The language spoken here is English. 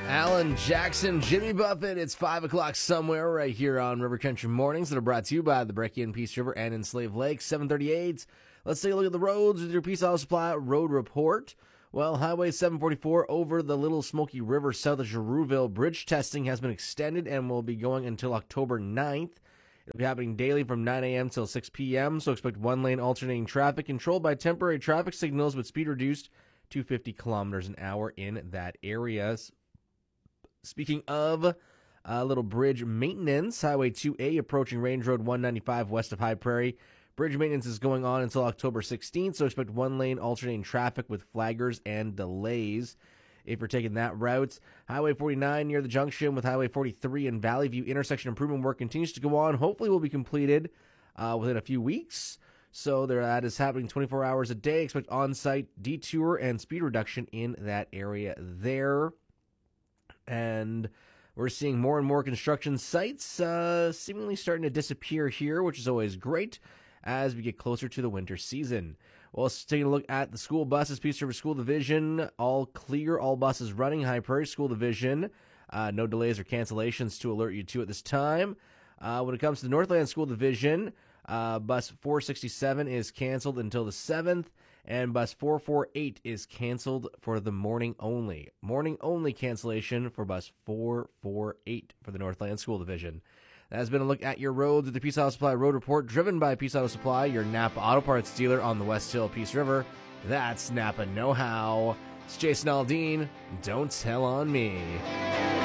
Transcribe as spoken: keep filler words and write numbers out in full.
Alan Jackson, Jimmy Buffett. It's five o'clock somewhere right here on River Country Mornings that are brought to you by the Brecky and Peace River and in Slave Lake. seven thirty-eight. Let's take a look at the roads with your Peace Auto Supply road report. Well, Highway seven forty-four over the Little Smoky River south of Girouville. Bridge testing has been extended and will be going until October ninth. It'll be happening daily from nine a.m. till six p.m., so expect one-lane alternating traffic controlled by temporary traffic signals with speed reduced to fifty kilometers an hour in that area. Speaking of a uh, little bridge maintenance, Highway two A approaching Range Road one ninety-five west of High Prairie. Bridge maintenance is going on until October sixteenth, so expect one-lane alternating traffic with flaggers and delays if you're taking that route. Highway forty-nine near the junction with Highway forty-three and Valley View intersection improvement work continues to go on. Hopefully will be completed uh, within a few weeks. So there, that is happening twenty-four hours a day. Expect on-site detour and speed reduction in that area there. And we're seeing more and more construction sites uh, seemingly starting to disappear here, which is always great as we get closer to the winter season. Well, let's take a look at the school buses. Peace River School Division, all clear, all buses running. High Prairie School Division, uh, no delays or cancellations to alert you to at this time. Uh, when it comes to the Northland School Division, uh, bus four sixty-seven is canceled until the seventh, and bus four forty-eight is canceled for the morning only. Morning only cancellation for bus four forty-eight for the Northland School Division. That has been a look at your roads with the Peace Auto Supply Road Report, driven by Peace Auto Supply, your Napa Auto Parts dealer on the West Hill, Peace River. That's Napa Know-How. It's Jason Aldean. Don't tell on me.